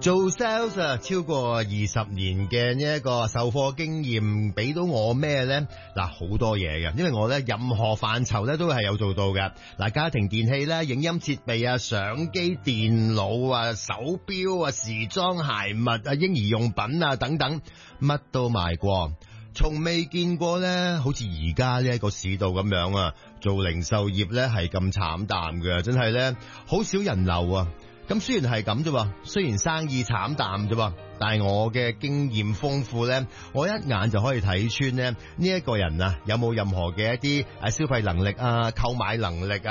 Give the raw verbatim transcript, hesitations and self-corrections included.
做 sales 啊，超過二十年嘅呢一個售貨經驗，俾到我咩呢？嗱，好多嘢嘅，因為我呢任何範疇呢都係有做到嘅。嗱，家庭電器啦、影音設備啊、相機、電腦啊、手錶啊、時裝鞋襪啊、嬰兒用品啊等等，乜都賣過。從未見過呢，好似而家呢一個市道咁樣啊，做零售業呢係咁慘淡嘅，真係呢，好少人流啊。咁雖然係咁啫，雖然生意慘淡啫，但係我嘅經驗豐富呢，我一眼就可以睇穿呢呢一個人啊有冇任何嘅一啲誒消費能力啊、購買能力啊。